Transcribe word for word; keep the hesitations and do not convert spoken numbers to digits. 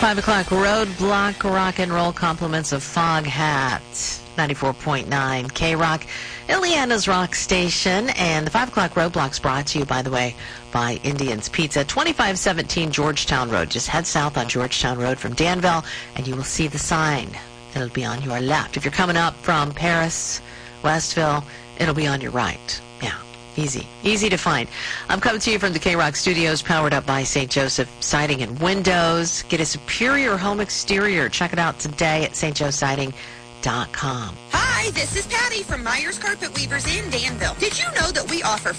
Five o'clock roadblock rock and roll compliments of Fog Hat. ninety-four point nine K-Rock, Ileana's rock station. And the five o'clock roadblock's brought to you, by the way, by Indian's Pizza, twenty-five seventeen Georgetown Road. Just head south on Georgetown Road from Danville, and you will see the sign. It'll be on your left. If you're coming up from Paris, Westville, it'll be on your right. Yeah. Easy. Easy to find. I'm coming to you from the K-Rock Studios, powered up by Saint Joseph Siding and Windows. Get a superior home exterior. Check it out today at st joe siding dot com. Hi, this is Patty from Myers Carpet Weavers in Danville. Did you know that we offer